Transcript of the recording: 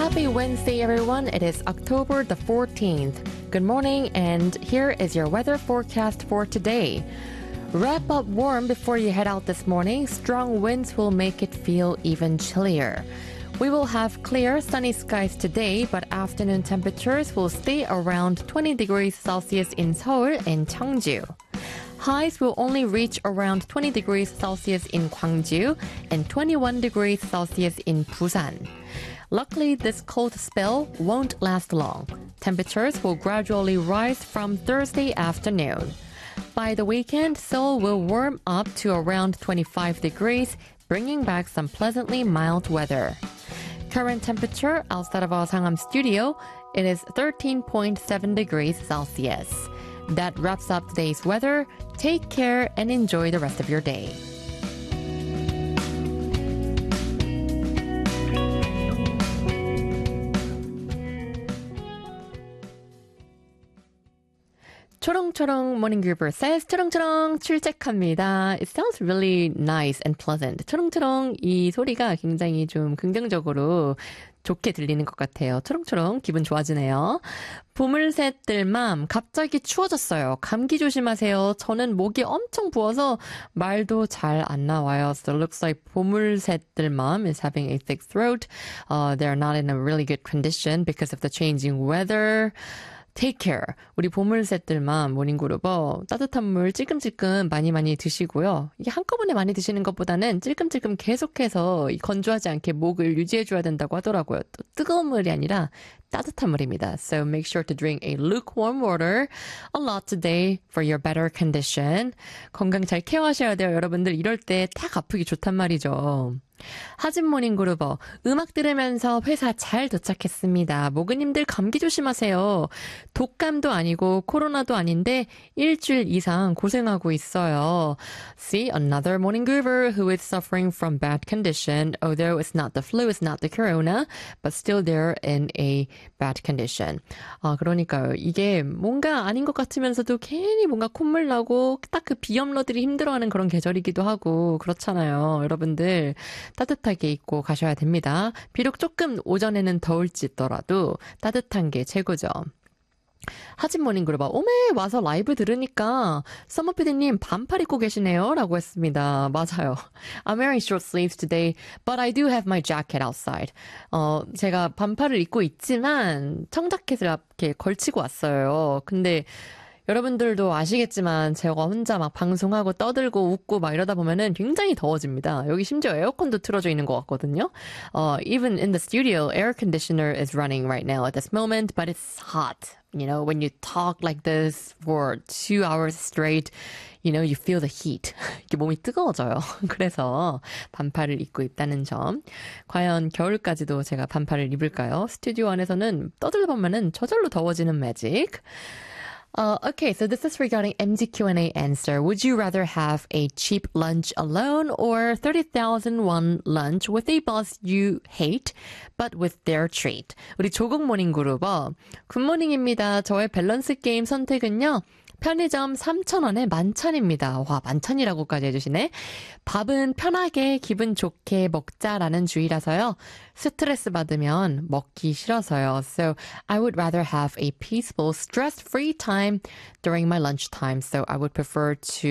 Happy Wednesday, everyone. It is October the 14th. Good morning, and here is your weather forecast for today. Wrap up warm before you head out this morning. Strong winds will make it feel even chillier. We will have clear, sunny skies today, but afternoon temperatures will stay around 20 degrees Celsius in Seoul and Cheongju. Highs will only reach around 20 degrees Celsius in Gwangju and 21 degrees Celsius in Busan. Luckily, this cold spell won't last long. Temperatures will gradually rise from Thursday afternoon. By the weekend, Seoul will warm up to around 25 degrees, bringing back some pleasantly mild weather. Current temperature outside of our Sangam studio, it is 13.7 degrees Celsius. That wraps up today's weather. Take care and enjoy the rest of your day. 초롱초롱 Morning Grouper says 초롱초롱 출첵합니다. It sounds really nice and pleasant. 초롱초롱 이 소리가 굉장히 좀 긍정적으로 좋게 들리는 것 같아요. 초롱초롱 기분 좋아지네요. 보물새들맘 갑자기 추워졌어요. 감기 조심하세요. 저는 목이 엄청 부어서 말도 잘 안 나와요. So it looks like 보물새들맘 is having a thick throat. They're not in a really good condition because of the changing weather. Take care. 우리 보물새들만 모닝그룹어 따뜻한 물 찔끔찔끔 많이 드시고요. 이게 한꺼번에 많이 드시는 것보다는 찔끔찔끔 계속해서 건조하지 않게 목을 유지해줘야 된다고 하더라고요. 또 뜨거운 물이 아니라 따뜻한 물입니다. So make sure to drink a lukewarm water a lot today for your better condition. 건강 잘 케어하셔야 돼요. 여러분들 이럴 때 딱 아프기 좋단 말이죠. 하진 모닝그룹어 음악 들으면서 회사 잘 도착했습니다. 모그님들 감기 조심하세요. 독감도 아니고 코로나도 아닌데 일주일 이상 고생하고 있어요. See, another morning groover who is suffering from bad condition. Although it's not the flu, it's not the corona, but still they're in a bad condition. 그러니까요. 이게 뭔가 아닌 것 같으면서도 괜히 뭔가 콧물 나고 딱 그 비염러들이 힘들어하는 그런 계절이기도 하고 그렇잖아요. 여러분들 따뜻하게 입고 가셔야 됩니다. 비록 조금 오전에는 더울지더라도 따뜻한 게 최고죠. 하진 모닝그룹아 오메 와서 라이브 들으니까 서머피디님 반팔 입고 계시네요 라고 했습니다. 맞아요. I'm wearing short sleeves today, but I do have my jacket outside. 제가 반팔을 입고 있지만 청자켓을 이렇게 걸치고 왔어요. 근데 여러분들도 아시겠지만 제가 혼자 막 방송하고 떠들고 웃고 막 이러다 보면은 굉장히 더워집니다. 여기 심지어 에어컨도 틀어져 있는 것 같거든요. Even in the studio, air conditioner is running right now at this moment, but it's hot. You know, when you talk like this for 2 hours straight, you know, you feel the heat. 이게 몸이 뜨거워져요. 그래서 반팔을 입고 있다는 점. 과연 겨울까지도 제가 반팔을 입을까요? 스튜디오 안에서는 떠들보면은 저절로 더워지는 매직. Okay, so this is regarding MG Q&A answer. Would you rather have a cheap lunch alone or 30,000 won lunch with a boss you hate, but with their treat? 우리 조국 모닝 그룹어. 굿모닝입니다. 저의 밸런스 게임 선택은요. 편의점 3,000원에 만찬입니다. 와, 만찬이라고까지 해주시네. 밥은 편하게 기분 좋게 먹자라는 주의라서요. 스트레스 받으면 먹기 싫어서요. So I would rather have a peaceful, stress-free time during my lunch time. So I would prefer to